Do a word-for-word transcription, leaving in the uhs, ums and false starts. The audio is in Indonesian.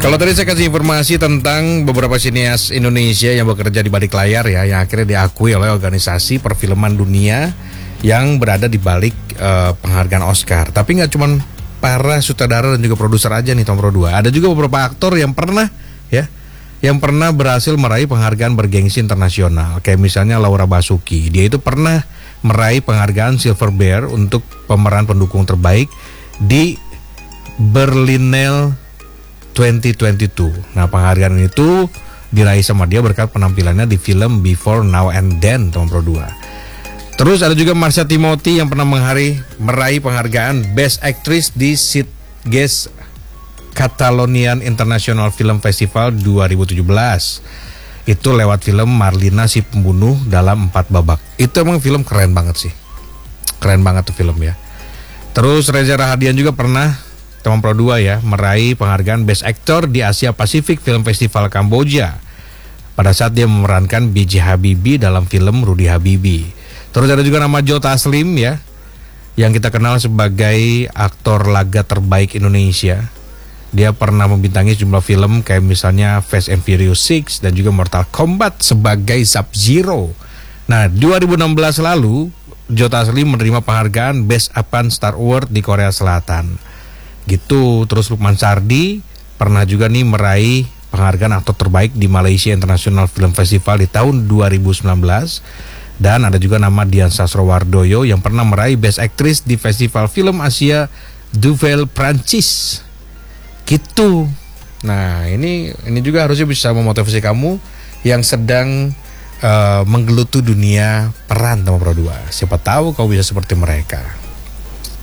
Kalau tadi saya kasih informasi tentang beberapa sinias Indonesia yang bekerja di balik layar ya, yang akhirnya diakui oleh organisasi perfilman dunia yang berada di balik uh, penghargaan Oscar. Tapi nggak cuma para sutradara dan juga produser aja nih Tom Pro dua. Ada juga beberapa aktor yang pernah ya, yang pernah berhasil meraih penghargaan bergengsi internasional. Kayak misalnya Laura Basuki, dia itu pernah meraih penghargaan Silver Bear untuk pemeran pendukung terbaik di Berlinale dua ribu dua puluh dua. Nah, penghargaan itu diraih sama dia berkat penampilannya di film Before, Now and Then Tom Pro dua. Terus ada juga Marsha Timothy yang pernah meraih, meraih penghargaan Best Actress di Sitges Catalonian International Film Festival dua ribu tujuh belas. Itu lewat film Marlina si Pembunuh dalam empat babak. Itu emang film keren banget sih. Keren banget tuh film ya. Terus Reza Rahadian juga pernah Tom Pro dua ya, meraih penghargaan Best Actor di Asia Pacific Film Festival Kamboja pada saat dia memerankan B J Habibie dalam film Rudy Habibie. Terus ada juga nama Joe Taslim ya, yang kita kenal sebagai aktor laga terbaik Indonesia. Dia pernah membintangi sejumlah film kayak misalnya Fast and Furious enam dan juga Mortal Kombat sebagai Sub-Zero. Nah, dua ribu enam belas lalu Joe Taslim menerima penghargaan Best Apan Star Award di Korea Selatan. Gitu. Terus Lukman Sardi pernah juga nih meraih penghargaan aktor terbaik di Malaysia International Film Festival di tahun dua ribu sembilan belas. Dan ada juga nama Dian Sastrowardoyo yang pernah meraih Best Actress di Festival Film Asia Duvel Prancis. Gitu. Nah, ini ini juga harusnya bisa memotivasi kamu yang sedang uh, menggeluti dunia peran Tom Pro dua. Siapa tahu kau bisa seperti mereka.